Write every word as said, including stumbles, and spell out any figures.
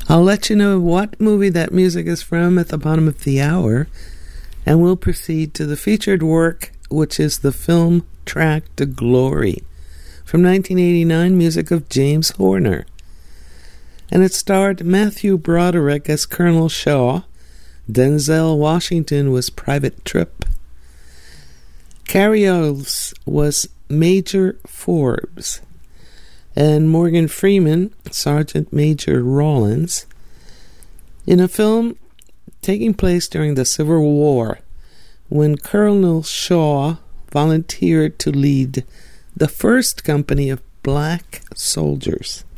I'll let you know what movie that music is from at the bottom of the hour, and we'll proceed to the featured work, which is the film track to Glory, from nineteen eighty-nine, music of James Horner. And it starred Matthew Broderick as Colonel Shaw. Denzel Washington was Private Tripp. Cary Elwes was Major Forbes. And Morgan Freeman, Sergeant Major Rawlins, in a film taking place during the Civil War, when Colonel Shaw volunteered to lead the first company of black soldiers.